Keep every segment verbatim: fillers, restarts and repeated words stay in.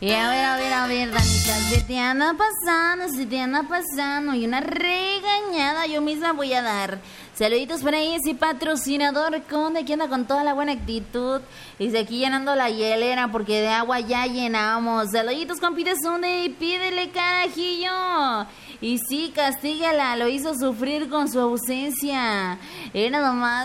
Y a ver, a ver, a ver, Danita, se te anda pasando, se te anda pasando. Y una regañada yo misma voy a dar. Saluditos para ese patrocinador Conde que anda con toda la buena actitud. Y de aquí llenando la hielera porque de agua ya llenamos. Saluditos, compita Sunday, y pídele carajillo. Y sí, castígala, lo hizo sufrir con su ausencia. Y nada más.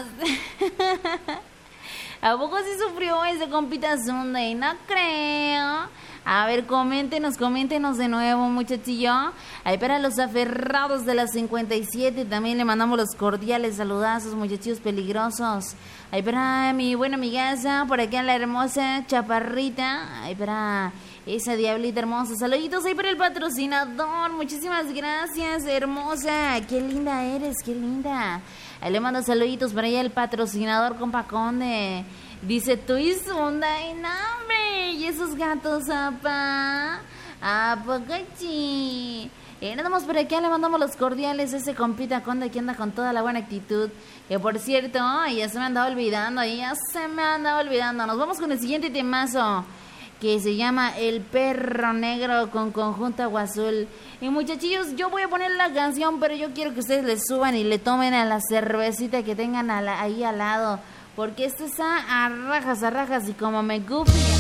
¿A poco sí sufrió ese compita Sunday? No creo. A ver, coméntenos, coméntenos de nuevo, muchachillo. Ahí para los aferrados de la cincuenta y siete también le mandamos los cordiales saludazos, muchachillos peligrosos. Ahí para mi buena amigaza, por aquí a la hermosa chaparrita. Ahí para esa diablita hermosa. Saluditos ahí para el patrocinador. Muchísimas gracias, hermosa. Qué linda eres, qué linda. Ahí le mando saluditos para allá el patrocinador, compa Conde. Dice, tú y Sunday, no, hombre, y esos gatos, apa, ¿a poco sí? Eh, nada más por aquí le mandamos los cordiales a ese compita Conde que anda con toda la buena actitud. Que por cierto, ya se me andaba olvidando, ya se me andaba olvidando. Nos vamos con el siguiente temazo, que se llama El Perro Negro con Conjunto Agua Azul. Y muchachillos, yo voy a poner la canción, pero yo quiero que ustedes le suban y le tomen a la cervecita que tengan a la, ahí al lado. Porque esto está a rajas, a rajas y como me gusta.